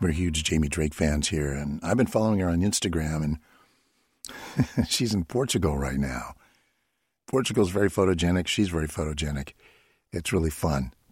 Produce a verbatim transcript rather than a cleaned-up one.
We're huge Jamie Drake fans here, and I've been following her on Instagram, and she's in Portugal right now. Portugal's very photogenic. She's very photogenic. It's really fun.